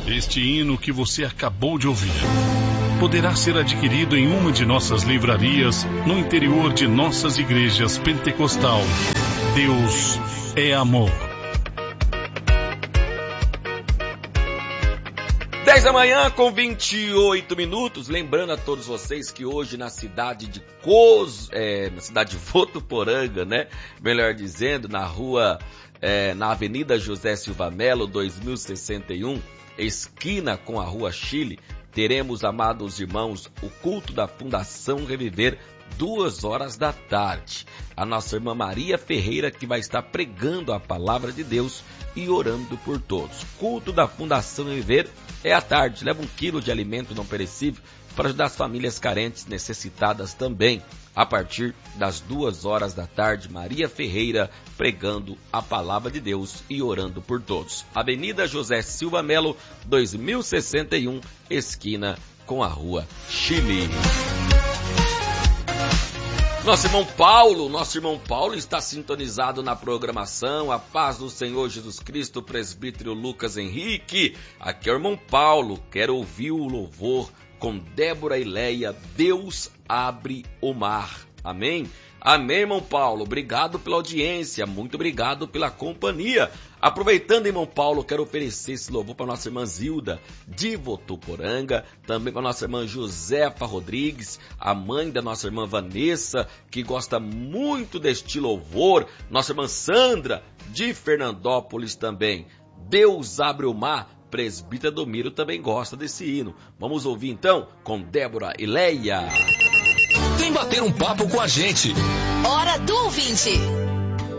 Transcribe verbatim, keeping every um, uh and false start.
Este hino que você acabou de ouvir poderá ser adquirido em uma de nossas livrarias no interior de nossas igrejas pentecostal. Deus é amor. dez da manhã com vinte e oito minutos. Lembrando a todos vocês que hoje na cidade de Coz, é, na cidade de Votuporanga, né? Melhor dizendo, na rua, é, na Avenida José Silva Melo, dois mil e sessenta e um, esquina com a Rua Chile, teremos, amados irmãos, o culto da Fundação Reviver, duas horas da tarde. A nossa irmã Maria Ferreira que vai estar pregando a palavra de Deus e orando por todos. Culto da Fundação Reviver é à tarde. Leva um quilo de alimento não perecível para ajudar as famílias carentes, necessitadas também. A partir das duas horas da tarde, Maria Ferreira pregando a palavra de Deus e orando por todos. Avenida José Silva Melo, dois mil e sessenta e um, esquina com a Rua Chile. Nosso irmão Paulo, nosso irmão Paulo está sintonizado na programação. A paz do Senhor Jesus Cristo, presbítero Lucas Henrique. Aqui é o irmão Paulo, quero ouvir o louvor com Débora e Leia, Deus abre o mar. Amém? Amém, irmão Paulo. Obrigado pela audiência, muito obrigado pela companhia. Aproveitando, irmão Paulo, quero oferecer esse louvor para nossa irmã Zilda, de Votuporanga, também para nossa irmã Josefa Rodrigues, a mãe da nossa irmã Vanessa, que gosta muito deste louvor, nossa irmã Sandra, de Fernandópolis também. Deus abre o mar. Presbítero Domiro também gosta desse hino. Vamos ouvir então com Débora e Leia. Vem bater um papo com a gente. Hora do ouvinte.